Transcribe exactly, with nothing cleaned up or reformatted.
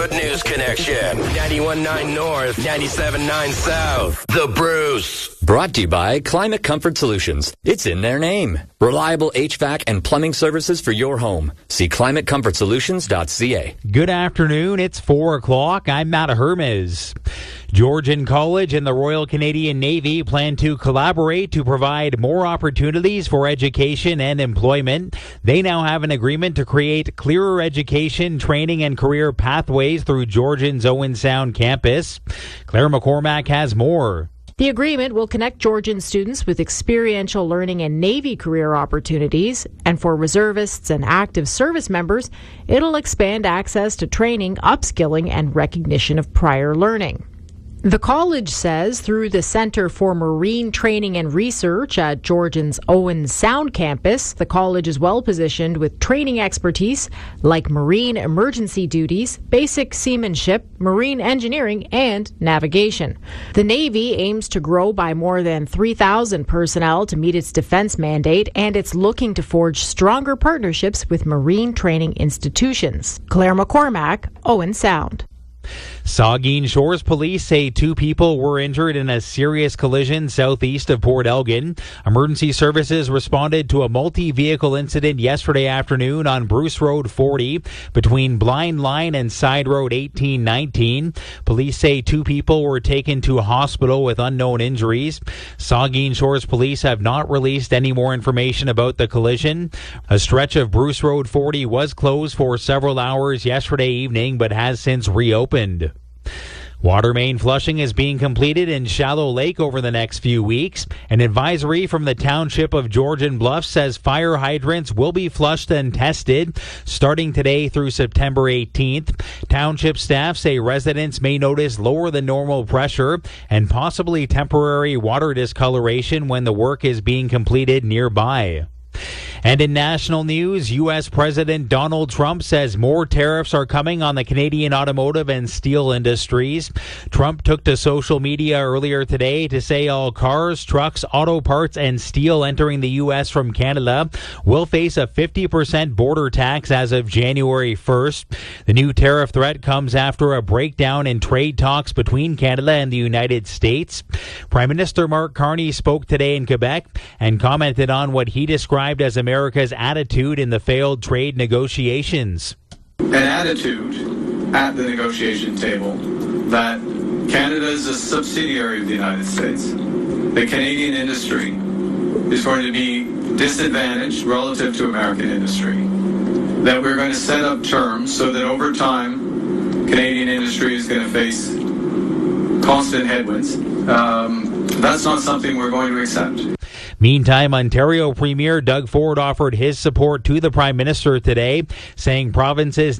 Good News Connection. ninety-one point nine North, ninety-seven point nine South. The Bruce. Brought to you by Climate Comfort Solutions. It's in their name. Reliable H V A C and plumbing services for your home. See climate comfort solutions dot c a. Good afternoon. It's four o'clock. I'm Matt Hermes. Georgian College and the Royal Canadian Navy plan to collaborate to provide more opportunities for education and employment. They now have an agreement to create clearer education, training, and career pathways through Georgian's Owen Sound campus. Claire McCormack has more. The agreement will connect Georgian students with experiential learning and Navy career opportunities, and for reservists and active service members, it'll expand access to training, upskilling, and recognition of prior learning. The college says through the Center for Marine Training and Research at Georgian's Owen Sound campus, the college is well positioned with training expertise like marine emergency duties, basic seamanship, marine engineering, and navigation. The Navy aims to grow by more than three thousand personnel to meet its defense mandate, and it's looking to forge stronger partnerships with marine training institutions. Claire McCormack, Owen Sound. Saugeen Shores police say two people were injured in a serious collision southeast of Port Elgin. Emergency services responded to a multi-vehicle incident yesterday afternoon on Bruce Road forty between Blind Line and Side Road eighteen nineteen. Police say two people were taken to a hospital with unknown injuries. Saugeen Shores police have not released any more information about the collision. A stretch of Bruce Road forty was closed for several hours yesterday evening but has since reopened. Water main flushing is being completed in Shallow Lake over the next few weeks. An advisory from the Township of Georgian Bluffs says fire hydrants will be flushed and tested starting today through September eighteenth. Township staff say residents may notice lower than normal pressure and possibly temporary water discoloration when the work is being completed nearby. And in national news, U S President Donald Trump says more tariffs are coming on the Canadian automotive and steel industries. Trump took to social media earlier today to say all cars, trucks, auto parts, and steel entering the U S from Canada will face a fifty percent border tax as of January first. The new tariff threat comes after a breakdown in trade talks between Canada and the United States. Prime Minister Mark Carney spoke today in Quebec and commented on what he described as America's attitude in the failed trade negotiations. An attitude at the negotiation table that Canada is a subsidiary of the United States. The Canadian industry is going to be disadvantaged relative to American industry. That we're going to set up terms so that over time, Canadian industry is going to face constant headwinds. Um, that's not something we're going to accept. Meantime, Ontario Premier Doug Ford offered his support to the Prime Minister today, saying provinces